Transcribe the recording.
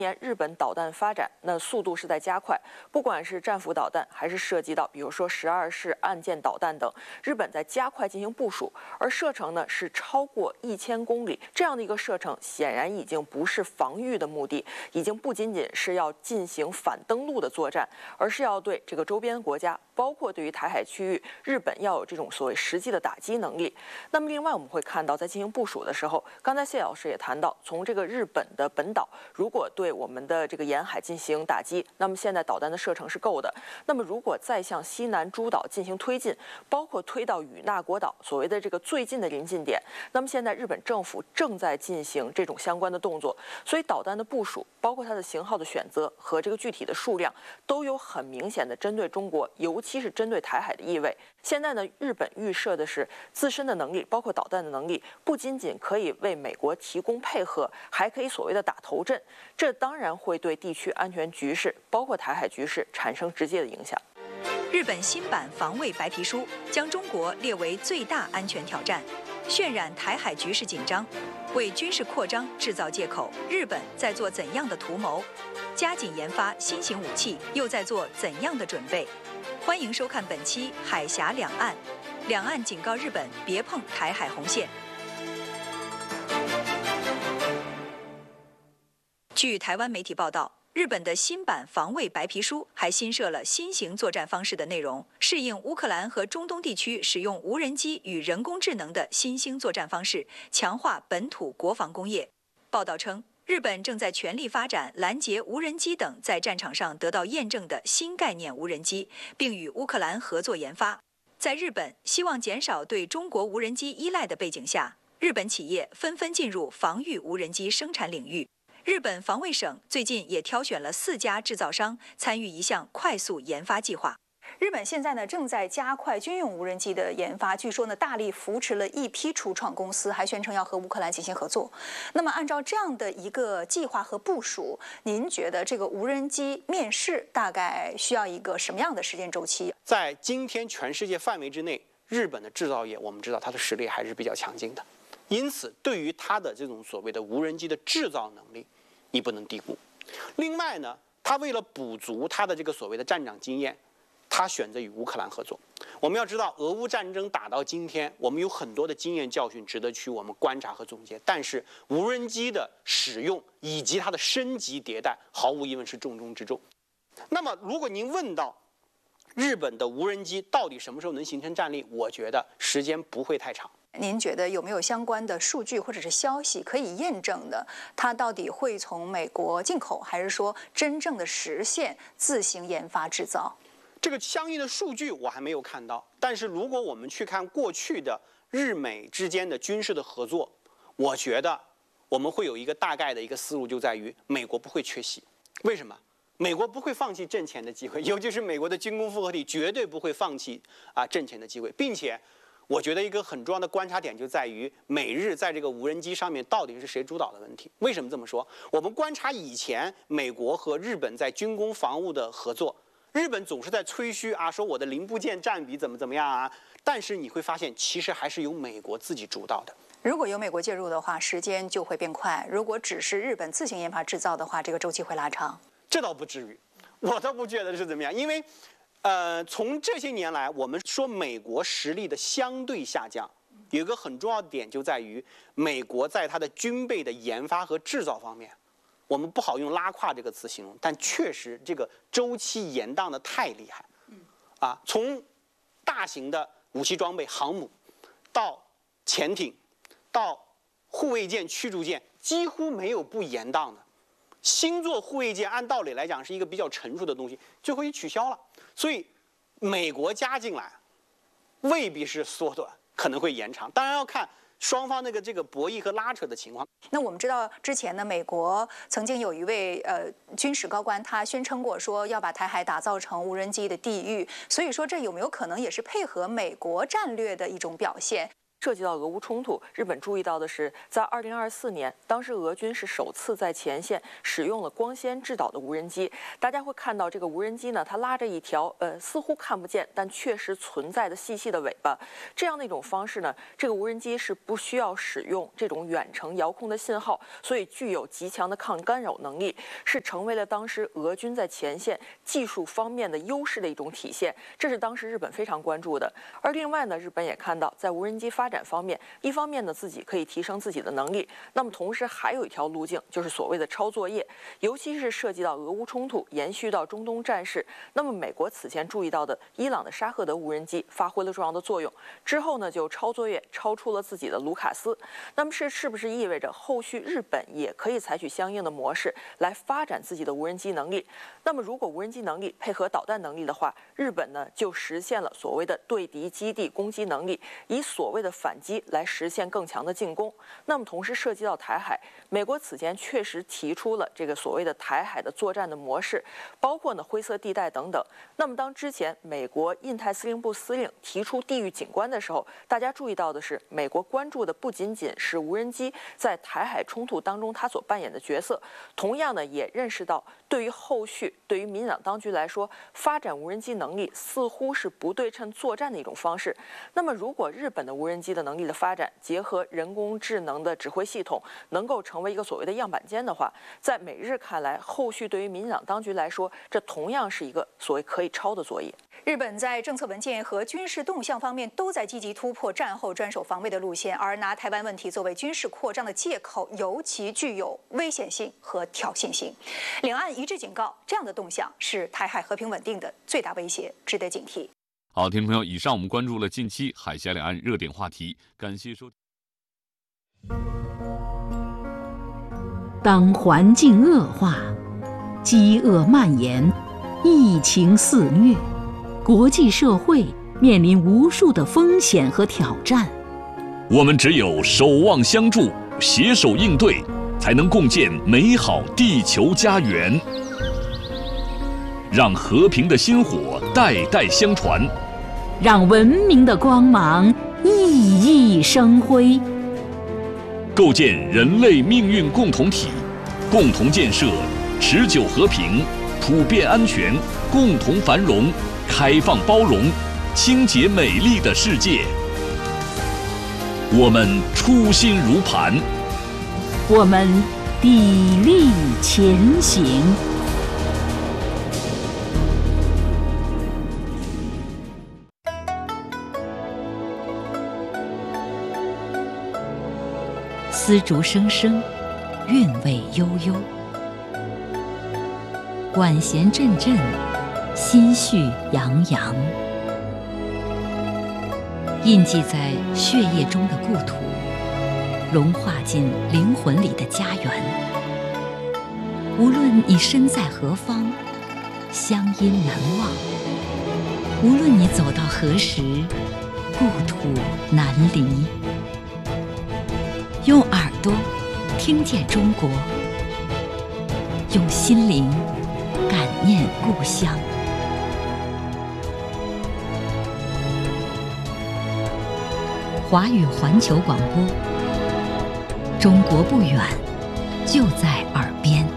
年日本导弹发展，那速度是在加快，不管是战斧导弹，还是涉及到比如说12式岸舰导弹等，日本在加快进行部署，而射程呢是超过1000公里，这样的一个射程显然已经不是防御的目的，已经不仅仅是要进行反登陆的作战，而是要对这个周边国家，包括对于台海区域，日本要有这种所谓实际的打击能力。那么另外我们会看到，在进行部署的时候，刚才谢老师也谈到，从这个日本的本岛，如果对我们的这个沿海进行打击，那么现在导弹的射程是够的。那么如果再向西南诸岛进行推进，包括推到与那国岛所谓的这个最近的临近点，那么现在日本政府正在进行这种相关的动作，所以导弹的部署，包括它的型号的选择和这个具体的数量，都有很明显的针对中国，尤其是针对台海的意味。现在呢，日本预设的是自身的能力，包括导弹的能力，不仅仅可以为美国提供配合，还可以所谓的打头阵。这当然会对地区安全局势，包括台海局势产生直接的影响。 日本新版防卫白皮书将中国列为最大安全挑战，渲染台海局势紧张，为军事扩张制造借口。日本在做怎样的图谋？加紧研发新型武器，又在做怎样的准备？欢迎收看本期《海峡两岸》，两岸警告日本别碰台海红线。据台湾媒体报道，日本的新版防卫白皮书还新设了新型作战方式的内容，适应乌克兰和中东地区使用无人机与人工智能的新兴作战方式，强化本土国防工业。报道称，日本正在全力发展拦截无人机等在战场上得到验证的新概念无人机，并与乌克兰合作研发。在日本希望减少对中国无人机依赖的背景下，日本企业纷纷进入防御无人机生产领域。日本防卫省最近也挑选了4家制造商参与一项快速研发计划。 日本现在呢正在加快军用无人机的研发，据说呢大力扶持了一批初创公司，还宣称要和乌克兰进行合作。那么按照这样的一个计划和部署，您觉得这个无人机面世大概需要一个什么样的时间周期？ 在今天全世界范围之内，日本的制造业我们知道它的实力还是比较强劲的，因此对于它的这种所谓的无人机的制造能力，你不能低估。另外呢，它为了补足它的这个所谓的战场经验，他选择与乌克兰合作。我们要知道，俄乌战争打到今天，我们有很多的经验教训值得去我们观察和总结。但是无人机的使用以及它的升级迭代，毫无疑问是重中之重。那么，如果您问到日本的无人机到底什么时候能形成战力，我觉得时间不会太长。 您觉得有没有相关的数据或者是消息可以验证的？它到底会从美国进口，还是说真正的实现自行研发制造？ 这个相应的数据我还没有看到，但是如果我们去看过去的日美之间的军事的合作，我觉得我们会有一个大概的一个思路，就在于美国不会缺席。为什么？美国不会放弃挣钱的机会，尤其是美国的军工复合体绝对不会放弃挣钱的机会，并且我觉得一个很重要的观察点就在于美日在这个无人机上面到底是谁主导的问题。为什么这么说？我们观察以前美国和日本在军工防务的合作，日本总是在吹嘘说我的零部件占比怎么样啊，但是你会发现其实还是由美国自己主导的。 如果有美国介入的话，时间就会变快；如果只是日本自行研发制造的话，这个周期会拉长。 这倒不至于，我倒不觉得是怎么样，因为从这些年来，我们说美国实力的相对下降，有一个很重要的点就在于美国在它的军备的研发和制造方面，我们不好用拉胯这个词形容，但确实这个周期延宕的太厉害。从大型的武器装备、航母，到潜艇，到护卫舰、驱逐舰，几乎没有不延宕的。星座护卫舰按道理来讲是一个比较成熟的东西，最后也取消了。所以美国加进来，未必是缩短，可能会延长。当然要看双方这个博弈和拉扯的情况。 那我们知道之前呢，美国曾经有一位军事高官，他宣称过说要把台海打造成无人机的地狱。所以说这有没有可能也是配合美国战略的一种表现？ 涉及到俄乌冲突，日本注意到的是，在2024年，当时俄军是首次在前线使用了光纤制导的无人机。大家会看到这个无人机呢，它拉着一条似乎看不见但确实存在的细细的尾巴。这样的一种方式呢，这个无人机是不需要使用这种远程遥控的信号，所以具有极强的抗干扰能力，是成为了当时俄军在前线技术方面的优势的一种体现。这是当时日本非常关注的。而另外呢，日本也看到，在无人机发展方面，一方面呢自己可以提升自己的能力，那么同时还有一条路径，就是所谓的抄作业，尤其是涉及到俄乌冲突延续到中东战事。那么美国此前注意到的伊朗的沙赫德无人机发挥了重要的作用，之后呢就抄作业抄出了自己的卢卡斯。那么是不是意味着后续日本也可以采取相应的模式来发展自己的无人机能力？那么如果无人机能力配合导弹能力的话，日本呢就实现了所谓的对敌基地攻击能力，以所谓的反击来实现更强的进攻。那么同时涉及到台海，美国此前确实提出了这个所谓的台海的作战的模式，包括呢灰色地带等等。那么当之前美国印太司令部司令提出地域警官的时候，大家注意到的是，美国关注的不仅仅是无人机在台海冲突当中它所扮演的角色，同样呢也认识到，对于后续对于民进党当局来说，发展无人机能力似乎是不对称作战的一种方式。那么如果日本的无人机的能力的发展结合人工智能的指挥系统，能够成为一个所谓的样板间的话，在美日看来，后续对于民进党当局来说，这同样是一个所谓可以抄的作业。 日本在政策文件和军事动向方面都在积极突破战后专守防卫的路线，而拿台湾问题作为军事扩张的借口，尤其具有危险性和挑衅性。两岸一致警告，这样的动向是台海和平稳定的最大威胁，值得警惕。 好，听众朋友，以上我们关注了近期海峡两岸热点话题，感谢收听。 当环境恶化、饥饿蔓延、疫情肆虐，国际社会面临无数的风险和挑战， 我们只有守望相助，携手应对，才能共建美好地球家园。让和平的薪火代代相传， 让文明的光芒熠熠生辉， 构建人类命运共同体，共同建设持久和平、普遍安全、共同繁荣、开放包容、清洁美丽的世界。我们初心如磐， 我们砥砺前行。丝竹声声，韵味悠悠，管弦阵阵，心绪洋洋。印记在血液中的故土，融化进灵魂里的家园。无论你身在何方，乡音难忘；无论你走到何时，故土难离。用耳朵听见中国，用心灵感念故乡。华语环球广播，中国不远，就在耳边。